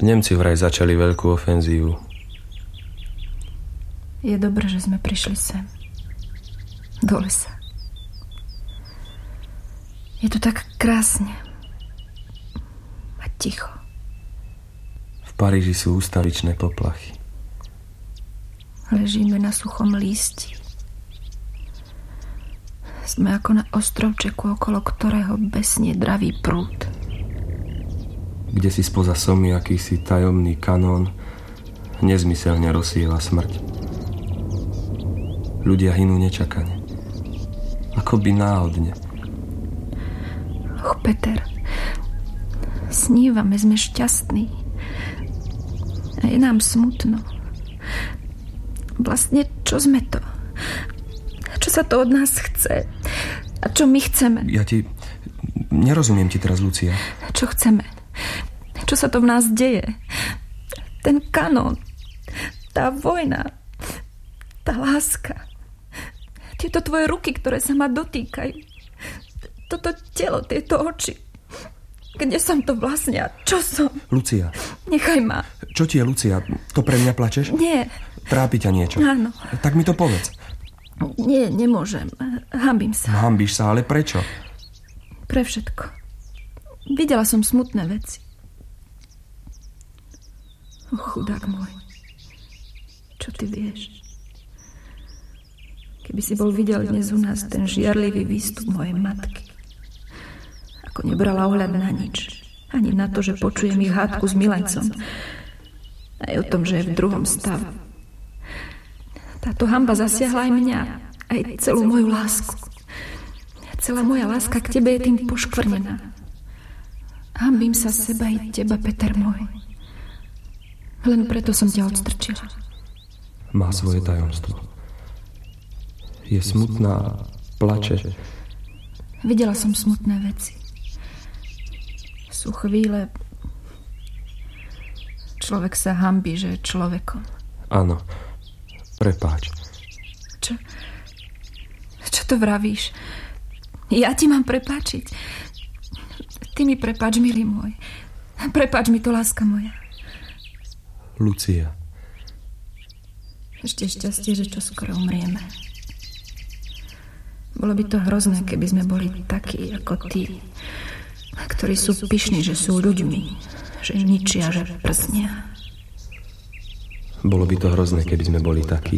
Nemci vraj začali veľkú ofenzívu. Je dobré, že sme prišli sem. Do lesa. Je tu tak krásne. A ticho. V Paríži sú ústavičné poplachy. Ležíme na suchom lísti. Sme ako na ostrovčeku, okolo ktorého besnie dravý prúd. Kde si spoza somy akýsi tajomný kanón nezmyselne rozsiela smrť. Ľudia hynú nečakane. Akoby náhodne. Peter, snívame, sme šťastní. A je nám smutno. Vlastne, čo sme to? Čo sa to od nás chce? A čo my chceme? Nerozumiem ti teraz, Lucia. Čo chceme? Čo sa to v nás deje? Ten kanón, tá vojna, tá láska, tieto tvoje ruky, ktoré sa ma dotýkajú, toto telo, tieto oči. Kde som to vlastne a čo som? Lucia. Nechaj ma. Čo ti je, Lucia? To pre mňa plačeš? Nie. Trápi ťa niečo? Áno. Tak mi to povedz. Nie, nemôžem. Hanbím sa. Hanbíš sa, ale prečo? Pre všetko. Videla som smutné veci. Chudák môj. Čo ty vieš? Keby si bol videl dnes u nás ten žiarlivý výstup mojej matky. Ako nebrala ohľad na nič. Ani na to, že počujem ich hádku s milencom. Aj o tom, že je v druhom stave. Táto hanba zasiahla aj mňa. Aj celú moju lásku. Celá moja láska k tebe je tým poškvrnená. Hanbím sa seba i teba, Peter môj. Len preto som ťa odstrčila. Má svoje tajomstvo. Je smutná, plače. Videla som smutné veci. Sú chvíle... Človek sa hanbí, že je človekom. Áno, prepáč. Čo to vravíš? Ja ti mám prepáčiť. Ty mi prepáč, milý môj. Prepáč mi to, láska moja. Lucia. Ešte šťastie, že čoskoro umrieme. Bolo by to hrozné, keby sme boli takí ako tí, ktorí sú pyšní, že sú ľuďmi, že ničia, že prznia. Bolo by to hrozné, keby sme boli takí.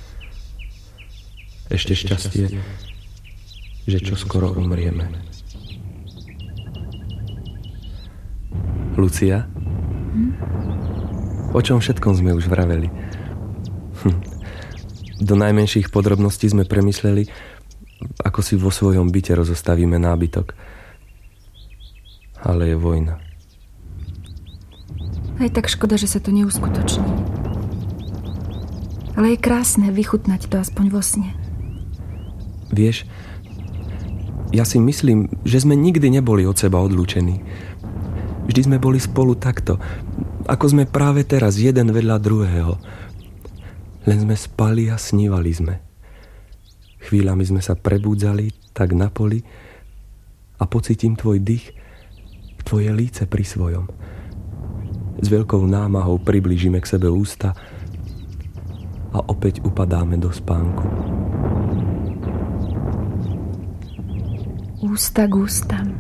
Ešte šťastie, že čoskoro umrieme. Lucia? O čom všetkom sme už vraveli? Do najmenších podrobností sme premysleli, ako si vo svojom byte rozostavíme nábytok. Ale je vojna. Aj tak škoda, že sa to neuskutoční. Ale je krásne vychutnať to aspoň vo sne. Vieš, ja si myslím, že sme nikdy neboli od seba odlúčení. Vždy sme boli spolu takto, ako sme práve teraz, jeden vedľa druhého. Len sme spali a snívali sme. Chvíľami sme sa prebúdzali tak na poli a pocítim tvoj dých, tvoje líce pri svojom. S veľkou námahou priblížime k sebe ústa a opäť upadáme do spánku. Ústa k ústam.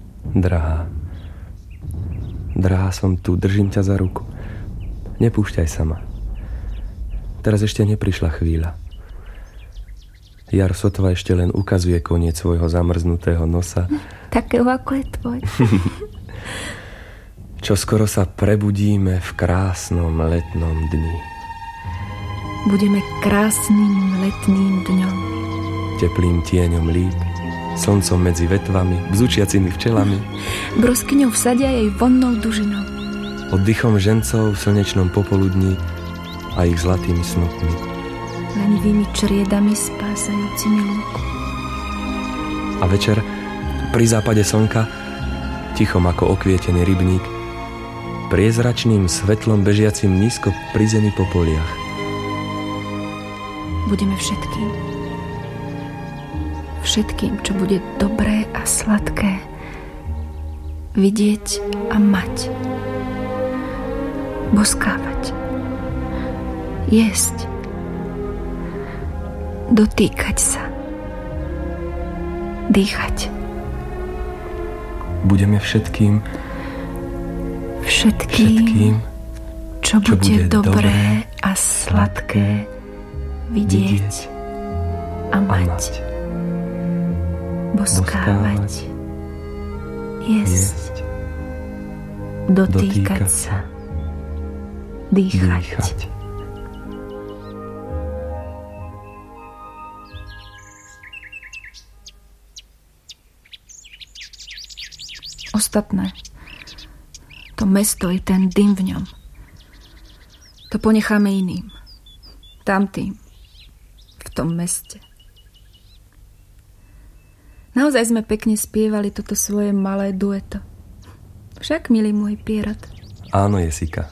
Drahá som tu, držím ťa za ruku. Nepúšťaj sa ma. Teraz ešte neprišla chvíľa. Jar sotva ešte len ukazuje koniec svojho zamrznutého nosa. Takého ako je tvoj. Čoskoro sa prebudíme v krásnom letnom dni. Budeme krásnym letným dňom. Teplým tieňom líp, slncom medzi vetvami, bzučiacimi včelami, broskyňou v sade a jej vonnou dužinou, oddychom žencov v slnečnom popoludní a ich zlatými snopmi, lenivými čriedami spásajúcimi lúku. A večer, pri západe slnka, tichom ako okvietený rybník, priezračným svetlom bežiacim nízko pri zemi po poliach. Budeme všetkým, čo bude dobré a sladké, vidieť a mať. boskávať, jesť, dotýkať sa, dýchať. Budeme všetkým, čo bude dobré a sladké vidieť a mať. Boskávať, jesť, dotýkať sa, dýchať. Ostatné, to mesto i ten dym v ňom, to ponecháme iným, tamtým, v tom meste. Naozaj sme pekne spievali toto svoje malé dueto. Však, milý môj Pierrot. Áno, Jesika.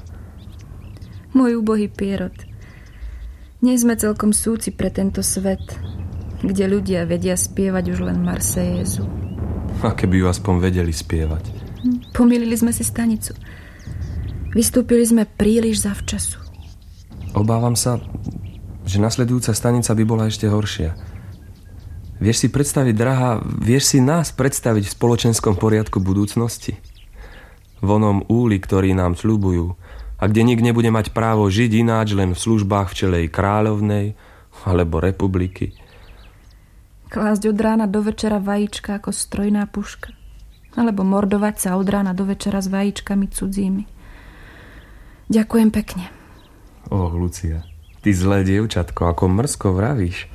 Môj úbohý Pierrot. Nie sme celkom súci pre tento svet, kde ľudia vedia spievať už len Marsejézu. A keby ju aspoň vedeli spievať. Pomýlili sme si stanicu. Vystúpili sme príliš zavčasu. Obávam sa, že nasledujúca stanica by bola ešte horšia. Vieš si predstaviť, drahá, vieš si nás predstaviť v spoločenskom poriadku budúcnosti? V onom úli, ktorý nám sľubujú, a kde nik nebude mať právo žiť ináč len v službách v čelej kráľovnej alebo republiky. Klásť od rána do večera vajíčka ako strojná puška. Alebo mordovať sa od rána do večera s vajíčkami cudzími. Ďakujem pekne. Lucia, ty zlé dievčatko, ako mrzko vravíš.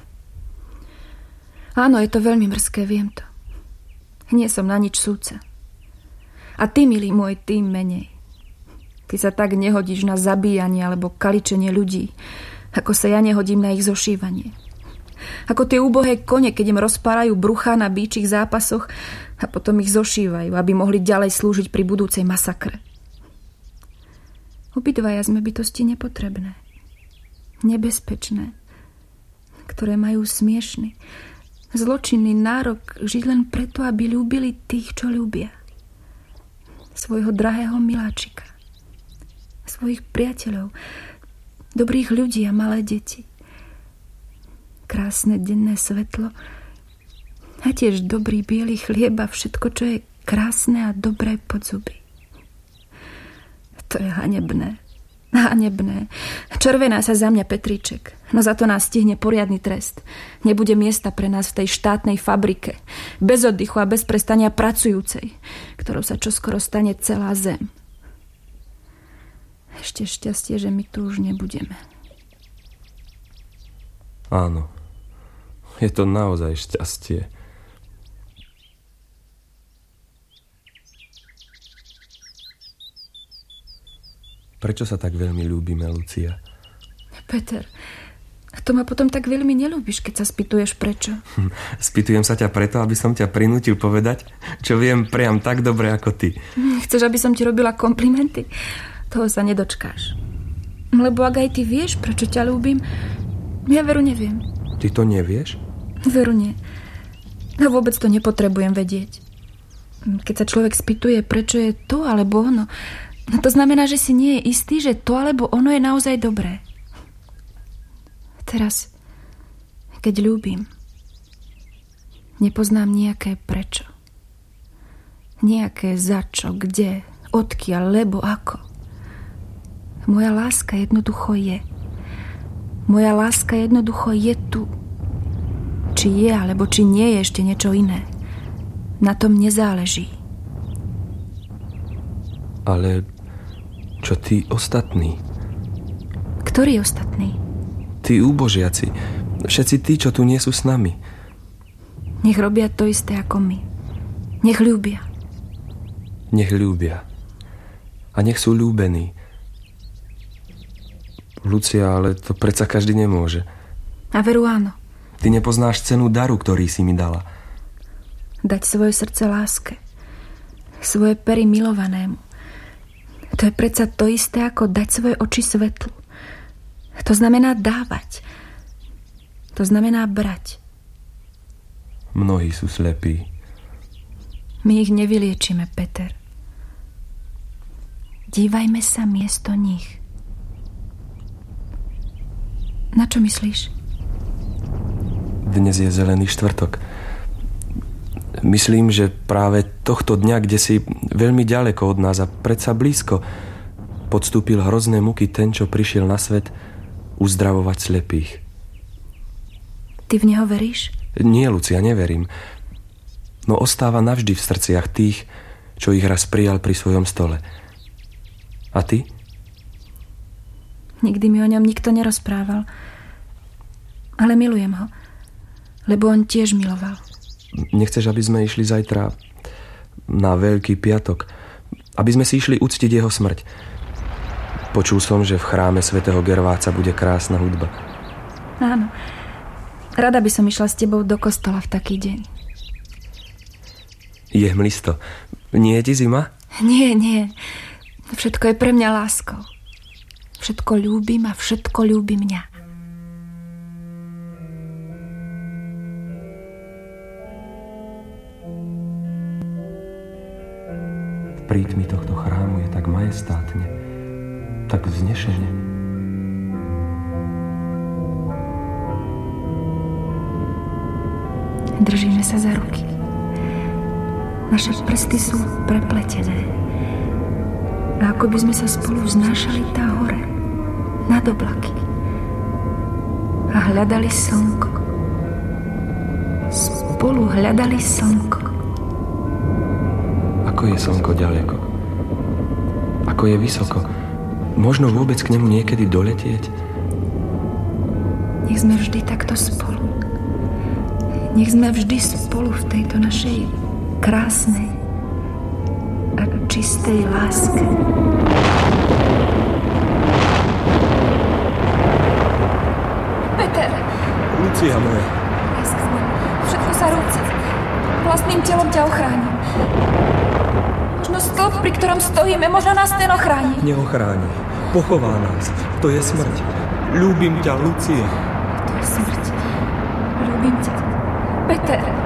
Áno, je to veľmi mrzké, viem to. Nie som na nič súca. A ty, milý môj, tým menej. Ty sa tak nehodíš na zabíjanie alebo kaličenie ľudí, ako sa ja nehodím na ich zošívanie. Ako tie úbohé kone, keď im rozpárajú bruchá na býčích zápasoch a potom ich zošívajú, aby mohli ďalej slúžiť pri budúcej masakre. Obidvaja sme bytosti nepotrebné, nebezpečné, ktoré majú smiešný, zločinný nárok žiť len preto, aby ľúbili tých, čo ľúbia. Svojho drahého miláčika, svojich priateľov, dobrých ľudí a malé deti. Krásne denné svetlo a tiež dobrý biely chlieb a všetko, čo je krásne a dobré pod zuby. To je hanebné. Hanebné. Červená sa za mňa Petríček, no za to nás stihne poriadny trest. Nebude miesta pre nás v tej štátnej fabrike, bez oddychu a bez prestania pracujúcej, ktorou sa čoskoro stane celá zem. Ešte šťastie, že my tu už nebudeme. Áno. Je to naozaj šťastie. Prečo sa tak veľmi ľúbime, Lucia? Peter, to ma potom tak veľmi neľúbiš, keď sa spýtuješ prečo. Spýtujem sa ťa preto, aby som ťa prinútil povedať, čo viem priam tak dobre ako ty. Chceš, aby som ti robila komplimenty? Toho sa nedočkáš. Lebo ak aj ty vieš, prečo ťa ľúbim, ja veru neviem. Ty to nevieš? Veru nie. A vôbec to nepotrebujem vedieť. Keď sa človek spýtuje, prečo je to alebo ono, no to znamená, že si nie je istý, že to alebo ono je naozaj dobré. Teraz, keď ľúbim, nepoznám nejaké prečo. Nejaké za čo, kde, odkiaľ, lebo ako. Moja láska jednoducho je. Moja láska jednoducho je tu. Či je, alebo či nie je ešte niečo iné. Na tom nezáleží. Ale čo tí ostatní? Ktorí ostatní? Tí úbožiaci. Všetci tí, čo tu nie sú s nami. Nech robia to isté ako my. Nech ľúbia. Nech ľúbia. A nech sú ľúbení. Lucia, ale to predsa každý nemôže. A veru áno. Ty nepoznáš cenu daru, ktorý si mi dala. Dať svoje srdce láske. Svoje pery milovanému. To je predsa to isté, ako dať svoje oči svetlu. To znamená dávať. To znamená brať. Mnohí sú slepí. My ich nevyliečíme, Peter. Dívajme sa miesto nich. Na čo myslíš? Dnes je zelený štvrtok. Myslím, že práve tohto dňa, kde si veľmi ďaleko od nás a predsa blízko, podstúpil hrozné muky ten, čo prišiel na svet uzdravovať slepých. Ty v neho veríš? Nie, Lucia, neverím. No ostáva navždy v srdciach tých, čo ich raz prijal pri svojom stole. A ty? Nikdy mi o ňom nikto nerozprával. Ale milujem ho, lebo on tiež miloval. Nechceš, aby sme išli zajtra na Veľký piatok? Aby sme si išli uctiť jeho smrť? Počul som, že v chráme svätého Gerváca bude krásna hudba. Áno. Rada by som išla s tebou do kostola v taký deň. Je hmlisto. Nie je ti zima? Nie. Všetko je pre mňa láskou. Všetko ľúbim a všetko ľúbi mňa. V prítmi tohto chrámu je tak majestátne, tak vznešene. Držíme sa za ruky. Naše prsty sú prepletené. A ako by sme sa spolu vznášali tá hore, nad oblaky. A hľadali slnko. Spolu hľadali slnko. Ako je slnko ďaleko? Ako je vysoko? Možno vôbec k nemu niekedy doletieť? Nech sme vždy takto spolu. Nech sme vždy spolu v tejto našej krásnej a čistej láske. Peter! Lucia moja. Láska moja, všetko sa rúca. Vlastným telom ťa ochránim. Možno stĺp, pri ktorom stojíme, možno nás ten ochráni. Neochráni. Pochová nás. To je smrť. Ľúbim ťa, Lucia. To je smrť. Ľúbim ťa. Peter!